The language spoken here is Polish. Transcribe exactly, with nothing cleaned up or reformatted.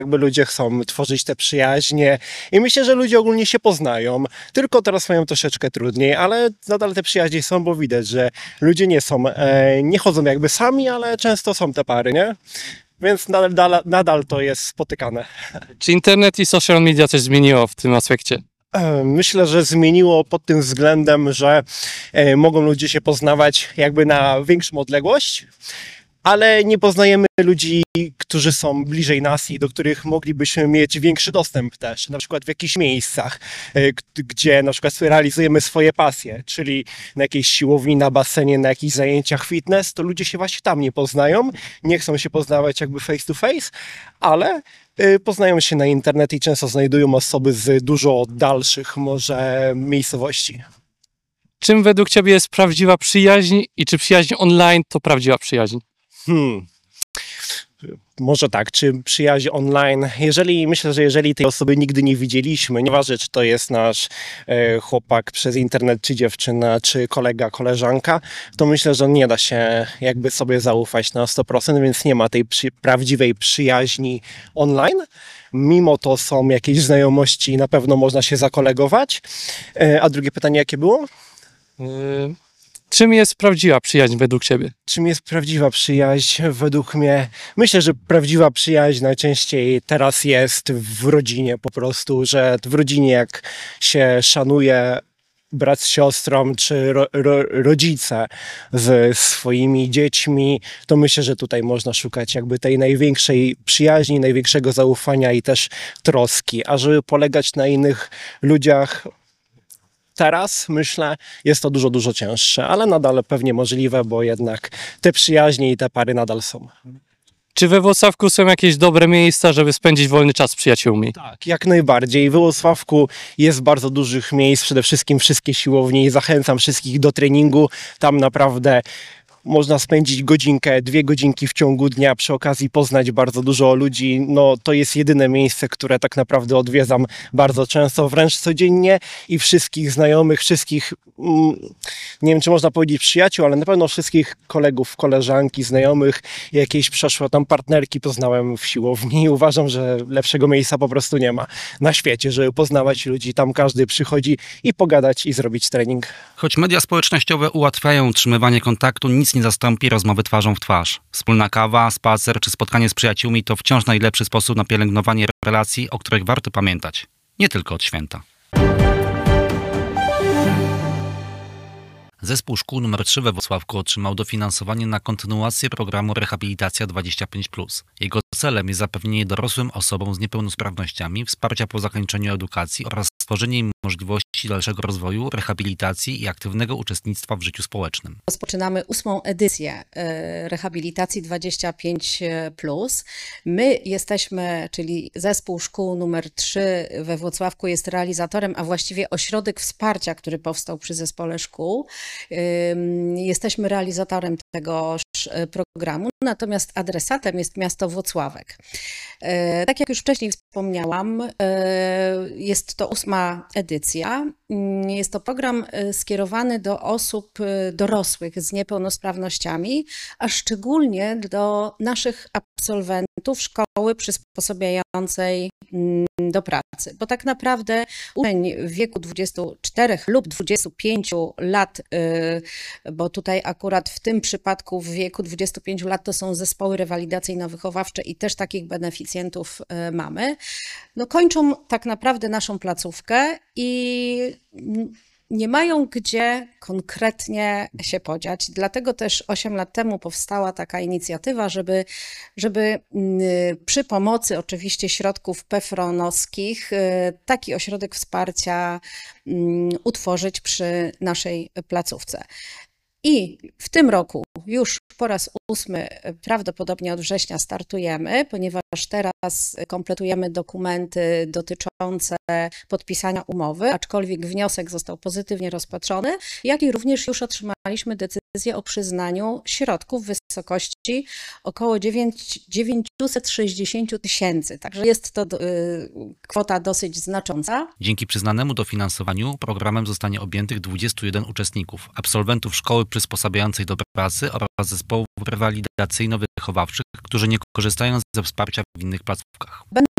jakby ludzie chcą tworzyć te przyjaźnie i myślę, że ludzie ogólnie się poznają, tylko teraz mają troszeczkę trudniej, ale nadal te przyjaźnie są, bo widać, że ludzie nie są, e, nie chodzą jakby sami, ale często są te pary, nie? Więc nadal, nadal, nadal to jest spotykane. Czy internet i social media coś zmieniło w tym aspekcie? Myślę, że zmieniło pod tym względem, że e, mogą ludzie się poznawać jakby na większą odległość, ale nie poznajemy ludzi, którzy są bliżej nas i do których moglibyśmy mieć większy dostęp też, na przykład w jakichś miejscach, e, gdzie na przykład realizujemy swoje pasje, czyli na jakiejś siłowni, na basenie, na jakichś zajęciach fitness, to ludzie się właśnie tam nie poznają, nie chcą się poznawać jakby face to face, ale poznają się na internecie i często znajdują osoby z dużo dalszych może miejscowości. Czym według Ciebie jest prawdziwa przyjaźń i czy przyjaźń online to prawdziwa przyjaźń? Hmm. Może tak, czy przyjaźń online, jeżeli, myślę, że jeżeli tej osoby nigdy nie widzieliśmy, nieważne czy to jest nasz e, chłopak przez internet, czy dziewczyna, czy kolega, koleżanka, to myślę, że nie da się jakby sobie zaufać na sto procent, więc nie ma tej przy, prawdziwej przyjaźni online. Mimo to są jakieś znajomości, na pewno można się zakolegować. E, a drugie pytanie jakie było? Yy... Czym jest prawdziwa przyjaźń według Ciebie? Czym jest prawdziwa przyjaźń według mnie? Myślę, że prawdziwa przyjaźń najczęściej teraz jest w rodzinie po prostu, że w rodzinie jak się szanuje brat z siostrą, czy ro, ro, rodzice z swoimi dziećmi, to myślę, że tutaj można szukać jakby tej największej przyjaźni, największego zaufania i też troski. A żeby polegać na innych ludziach, teraz, myślę, jest to dużo, dużo cięższe, ale nadal pewnie możliwe, bo jednak te przyjaźnie i te pary nadal są. Czy we Włocławku są jakieś dobre miejsca, żeby spędzić wolny czas z przyjaciółmi? Tak, jak najbardziej. We Włocławku jest bardzo dużych miejsc, przede wszystkim wszystkie siłownie i zachęcam wszystkich do treningu. Tam naprawdę można spędzić godzinkę, dwie godzinki w ciągu dnia, przy okazji poznać bardzo dużo ludzi. No, to jest jedyne miejsce, które tak naprawdę odwiedzam bardzo często, wręcz codziennie i wszystkich znajomych, wszystkich, mm, nie wiem czy można powiedzieć przyjaciół, ale na pewno wszystkich kolegów, koleżanki, znajomych, jakieś przeszłe tam partnerki poznałem w siłowni i uważam, że lepszego miejsca po prostu nie ma na świecie, żeby poznawać ludzi. Tam każdy przychodzi i pogadać i zrobić trening. Choć media społecznościowe ułatwiają utrzymywanie kontaktu, nic nie zastąpi rozmowy twarzą w twarz. Wspólna kawa, spacer czy spotkanie z przyjaciółmi to wciąż najlepszy sposób na pielęgnowanie relacji, o których warto pamiętać. Nie tylko od święta. Zespół szkół numer trzy we Włocławku otrzymał dofinansowanie na kontynuację programu Rehabilitacja dwadzieścia pięć plus. Jego celem jest zapewnienie dorosłym osobom z niepełnosprawnościami wsparcia po zakończeniu edukacji oraz stworzenie im możliwości dalszego rozwoju, rehabilitacji i aktywnego uczestnictwa w życiu społecznym. Rozpoczynamy ósmą edycję Rehabilitacji dwadzieścia pięć plus. My jesteśmy, czyli zespół szkół numer trzy we Włocławku jest realizatorem, a właściwie ośrodek wsparcia, który powstał przy zespole szkół. Jesteśmy realizatorem tego programu, natomiast adresatem jest miasto Włocławek. Tak jak już wcześniej wspomniałam, jest to ósma edycja. Jest to program skierowany do osób dorosłych z niepełnosprawnościami, a szczególnie do naszych absolwentów szkoły przysposabiającej do pracy. Bo tak naprawdę uczeń w wieku dwudziestu czterech lub dwudziestu pięciu lat, bo tutaj akurat w tym przypadku w wieku dwudziestu pięciu lat to są zespoły rewalidacyjno-wychowawcze i też takich beneficjentów mamy, no kończą tak naprawdę naszą placówkę i nie mają gdzie konkretnie się podziać. Dlatego też osiem lat temu powstała taka inicjatywa, żeby, żeby przy pomocy oczywiście środków pefronowskich taki ośrodek wsparcia utworzyć przy naszej placówce. I w tym roku już po raz ósmy, prawdopodobnie od września startujemy, ponieważ teraz kompletujemy dokumenty dotyczące podpisania umowy, aczkolwiek wniosek został pozytywnie rozpatrzony, jak i również już otrzymaliśmy decyzję o przyznaniu środków w wysokości około dziewięćset sześćdziesiąt tysięcy. Także jest to kwota dosyć znacząca. Dzięki przyznanemu dofinansowaniu programem zostanie objętych dwudziestu jeden uczestników, absolwentów szkoły przysposabiającej do pracy oraz zespołów rewalidacyjno-wychowawczych, którzy nie korzystają ze wsparcia w innych placówkach.